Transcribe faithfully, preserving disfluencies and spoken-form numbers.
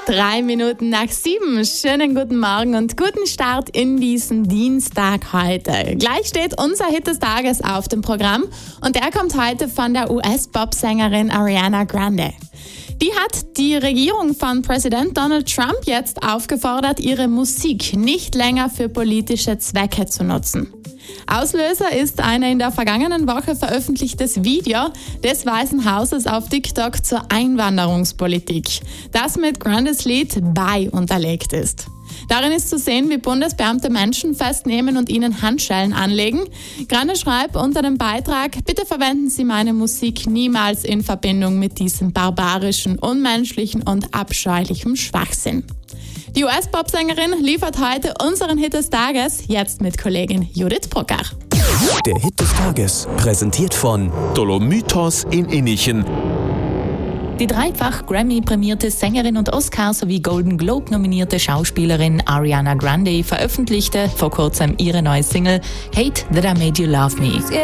Drei Minuten nach sieben. Schönen guten Morgen und guten Start in diesen Dienstag heute. Gleich steht unser Hit des Tages auf dem Programm und der kommt heute von der U S-Pop-Sängerin Ariana Grande. Die hat die Regierung von Präsident Donald Trump jetzt aufgefordert, ihre Musik nicht länger für politische Zwecke zu nutzen. Auslöser ist ein in der vergangenen Woche veröffentlichtes Video des Weißen Hauses auf TikTok zur Einwanderungspolitik, das mit Grandes Lied Bye unterlegt ist. Darin ist zu sehen, wie Bundesbeamte Menschen festnehmen und ihnen Handschellen anlegen. Grande schreibt unter dem Beitrag: Bitte verwenden Sie meine Musik niemals in Verbindung mit diesem barbarischen, unmenschlichen und abscheulichen Schwachsinn. Die U S-Pop-Sängerin liefert heute unseren Hit des Tages, jetzt mit Kollegin Judith Brucker. Der Hit des Tages, präsentiert von Dolomitos in Innichen. Die dreifach Grammy-prämierte Sängerin und Oscar- sowie Golden Globe-nominierte Schauspielerin Ariana Grande veröffentlichte vor kurzem ihre neue Single Hate That I Made You Love Me.